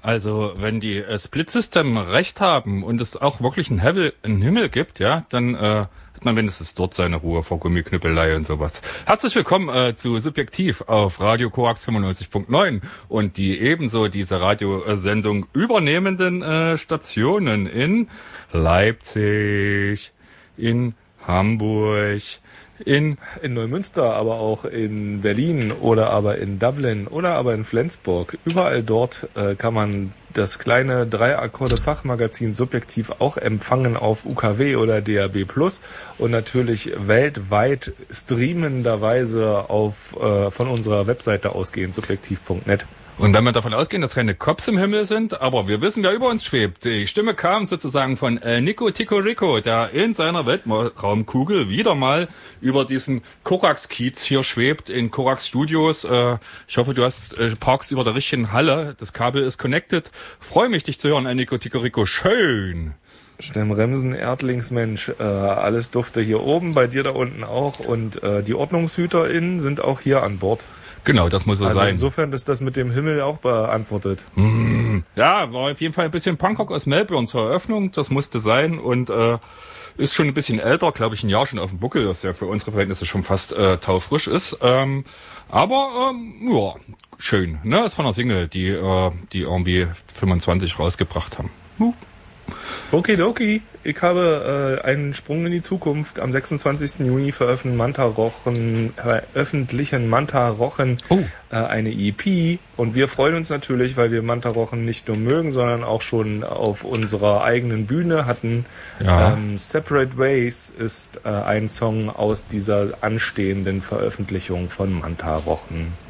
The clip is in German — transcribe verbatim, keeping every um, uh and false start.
Also, wenn die äh, Split System recht haben und es auch wirklich einen, Hevel, einen Himmel gibt, ja, dann äh, hat man wenigstens dort seine Ruhe vor Gummiknüppelei und sowas. Herzlich willkommen äh, zu Subjektiv auf Radio Korax fünfundneunzig Komma neun und die ebenso diese Radiosendung übernehmenden äh, Stationen in Leipzig, in Hamburg, in in Neumünster, aber auch in Berlin oder aber in Dublin oder aber in Flensburg. Überall dort äh, kann man das kleine Drei-Akkorde-Fachmagazin Subjektiv auch empfangen auf U K W oder D A B plus und natürlich weltweit streamenderweise auf äh, von unserer Webseite ausgehend subjektiv punkt net. Und wenn wir davon ausgehen, dass keine Cops im Himmel sind, aber wir wissen, wer über uns schwebt. Die Stimme kam sozusagen von El Nico Tico Rico, der in seiner Weltraumkugel wieder mal über diesen Korax-Kiez hier schwebt, in Korax Studios. Äh, ich hoffe, du hast äh, parkst über der richtigen Halle. Das Kabel ist connected. Freue mich, dich zu hören, El Nico Tico Rico. Schön. Stemremsen, Erdlingsmensch, äh, alles dufte hier oben, bei dir da unten auch. Und äh, die OrdnungshüterInnen sind auch hier an Bord. Genau, das muss so also sein. Insofern ist das mit dem Himmel auch beantwortet. Mm, ja, war auf jeden Fall ein bisschen Punkrock aus Melbourne zur Eröffnung. Das musste sein und äh, ist schon ein bisschen älter, glaube ich, ein Jahr schon auf dem Buckel, das ja für unsere Verhältnisse schon fast äh, taufrisch ist. Ähm, aber ähm, ja, schön. Ne, ist von der Single, die äh, die irgendwie fünfundzwanzig rausgebracht haben. Uh. Okidoki, ich habe äh, einen Sprung in die Zukunft. Am sechsundzwanzigsten Juni veröffentlichen Manta Rochen, veröffentlichen Manta Rochen oh. äh, eine E P und wir freuen uns natürlich, weil wir Manta Rochen nicht nur mögen, sondern auch schon auf unserer eigenen Bühne hatten. Ja. Ähm, Separate Ways ist äh, ein Song aus dieser anstehenden Veröffentlichung von Manta Rochen.